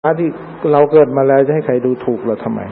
ที่เราเกิดมาแล้วจะให้ใครดูถูกเราทำไม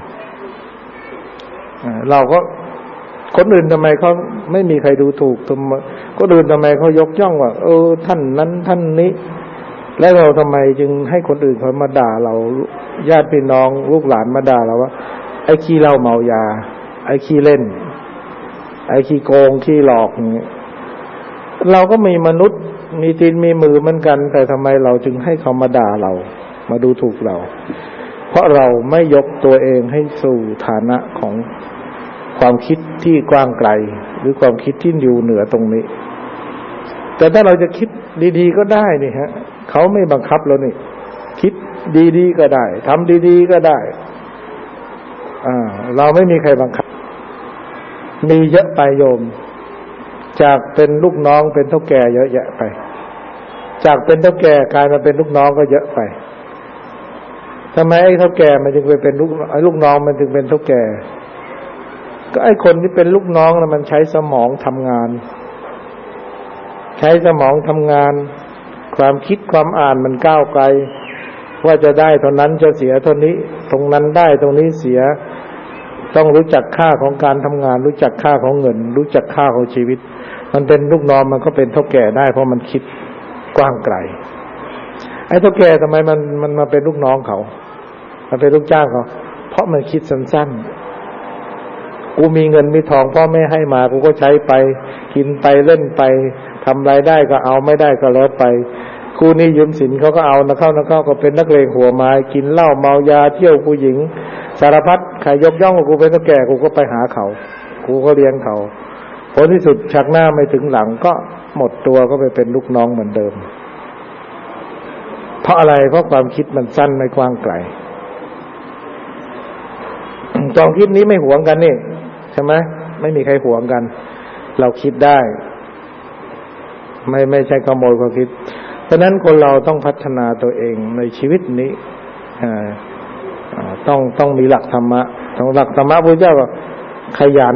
เราก็คนอื่นทำไมเขาไม่มีใครดูถูกคนอื่นทำไมเขายกย่องว่าท่านนั้นท่านนี้แล้วเราทำไมจึงให้คนอื่นเขามาด่าเราญาติพี่น้องลูกหลานมาด่าเราว่าไอ้ขี้เหล้าเมายาไอ้ขี้เล่นไอ้ขี้โกงขี้หลอกอย่างเงี้ยเราก็มีมนุษย์มีตีนมีมือเหมือนกันแต่ทำไมเราจึงให้เขามาด่าเรามาดูถูกเราเพราะเราไม่ยกตัวเองให้สู่ฐานะของความคิดที่กว้างไกลหรือความคิดที่อยู่เหนือตรงนี้แต่ถ้าเราจะคิดดีๆก็ได้นี่ฮะเขาไม่บังคับเรานี่คิดดีๆก็ได้ทำดีๆก็ได้เราไม่มีใครบังคับมีเยอะไปโยมจากเป็นลูกน้องเป็นเท่าแก่เยอะแยะไปจากเป็นเท่าแก่กลายมาเป็นลูกน้องก็เยอะไปทำไมไอ้เท่าแก่มันจึงไปเป็นลูกน้องมันจึงเป็นเท่าแก่ก็ไอ้คนที่เป็นลูกน้องนะมันใช้สมองทำงานใช้สมองทำงานความคิดความอ่านมันก้าวไกลว่าจะได้เท่านั้นจะเสียเท่านี้ตรงนั้นได้ตรงนี้เสียต้องรู้จักค่าของการทำงานรู้จักค่าของเงินรู้จักค่าของชีวิตมันเป็นลูกน้องมันก็เป็นเท่าแก่ได้เพราะมันคิดกว้างไกลไอ้เท่าแก่ทำไมมันมาเป็นลูกน้องเขามันเป็นลูกจ้างเขาเพราะมันคิดสั้นๆกูมีเงินมีทองพ่อแม่ให้มากูก็ใช้ไปกินไปเล่นไปทำรายได้ก็เอาไม่ได้ก็แล้วไปกูนี่ยืมสินเขาก็เอานะเข้าก็เป็นนักเลงหัวไม้กินเหล้าเมายาเที่ยวผู้หญิงสารพัดใครยกย่องว่ากูเป็นเท่าแก่กูก็ไปหาเขากูก็เลี้ยงเขาผลที่สุดชักหน้าไม่ถึงหลังก็หมดตัวก็ไปเป็นลูกน้องเหมือนเดิมเพราะอะไรเพราะความคิดมันสั้นไม่กว้างไกลความคิดนี้ไม่หวงกันนี่ใช่ไหมไม่มีใครหวงกันเราคิดได้ไม่ใช่ขโมยความคิดเพราะนั้นคนเราต้องพัฒนาตัวเองในชีวิตนี้ต้องมีหลักธรรมะต้องหลักธรรมะพระเจ้าก็ขยัน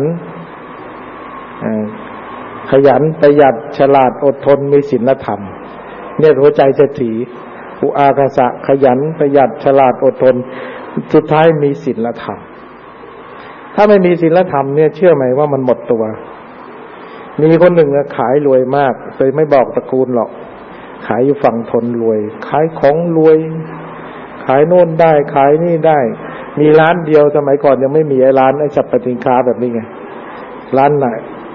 ประหยัดฉลาดอดทนมีศีลธรรมเนี่ยหัวใจเศรษฐีอุอากาสะขยันประหยัดฉลาดอดทนสุดท้ายมีศีลธรรมถ้าไม่มีศีลธรรมเนี่ยเชื่อไหมว่ามันหมดตัวมีคนหนึ่งขายรวยมากเคยไม่บอกตระกูลหรอกขายอยู่ฝั่งทนรวยขายของรวยขายโน่นได้ขายนี่ได้มีร้านเดียวสมัยก่อนยังไม่มีไอ้ร้านไอ้สรรพสินค้าแบบนี้ไงร้านไหน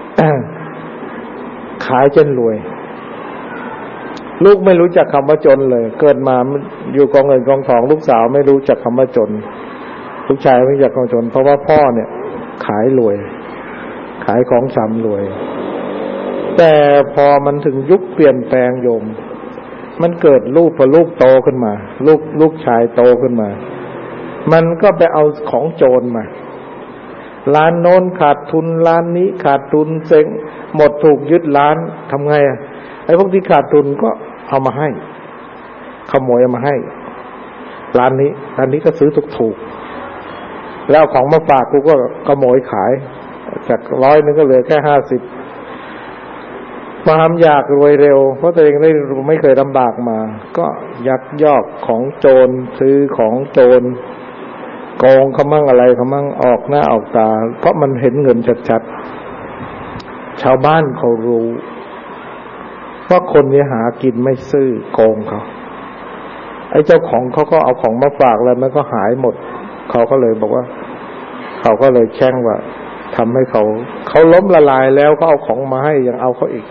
ขายจนรวยลูกไม่รู้จักคำว่าจนเลยเกิดมาอยู่กองเงินกองทองลูกสาวไม่รู้จักคำว่าจนลูกชายไม่รู้จักคำว่าจนเพราะว่าพ่อเนี่ยขายรวยขายของชำรวยแต่พอมันถึงยุคเปลี่ยนแปลงโยมมันเกิดพอลูกโตขึ้นมาลูกชายโตขึ้นมามันก็ไปเอาของโจรมาร้านโน้นขาดทุนร้านนี้ขาดทุนเซ็งหมดถูกยึดร้านทำไงไอ้พวกที่ขาดทุนก็เอามาให้ขโมยเอามาให้ร้านนี้ก็ซื้อถูกๆแล้วของมาฝากกูก็ขโมยขายจาก100นึงก็เหลือแค่50ความอยากรวยเร็วเพราะตัวเองไม่เคยลำบากมาก็ยักยอกของโจรซื้อของโจรโกงเขามั่งอะไรเขามั่งออกหน้าออกตาเพราะมันเห็นเงินชัดๆชาวบ้านเขารู้ว่าคนนี้หากินไม่ซื่อโกงเขาไอ้เจ้าของเขาก็เอาของมาฝากแล้วมันก็หายหมดเขาก็เลยบอกว่าเขาก็เลยแช่งว่าทำให้เขาล้มละลายแล้วก็เอาของมาให้ยังเอาเขาอีก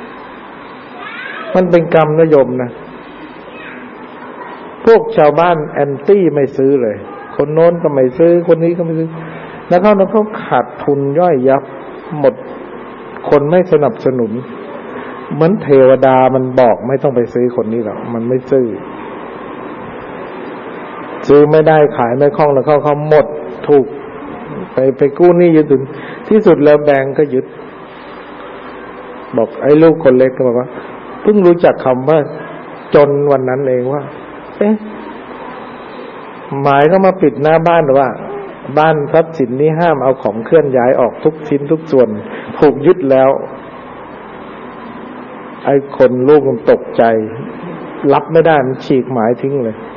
มันเป็นกรรมนะโยมนะพวกชาวบ้านแอนตี้ไม่ซื้อเลยคนโน้นก็ไม่ซื้อคนนี้ก็ไม่ซื้อแล้วเขาขาดทุนย่อยยับหมดคนไม่สนับสนุนเหมือนเทวดามันบอกไม่ต้องไปซื้อคนนี้หรอกมันไม่ซื้อไม่ได้ขายไม่คล่องแล้วเขาหมดถูกไปกู้หนี้ยึดถึงที่สุดแล้วแบงก์ก็ยึดบอกไอ้ลูกคนเล็กก็บอกว่าเพิ่งรู้จักคำว่าจนวันนั้นเองว่าหมายก็มาปิดหน้าบ้านหรือว่าบ้านทรัพย์สินนี้ห้ามเอาของเคลื่อนย้ายออกทุกชิ้นทุกส่วนถูกยึดแล้วไอ้คนลูกมันตกใจรับไม่ได้มันฉีกหมายทิ้งเลย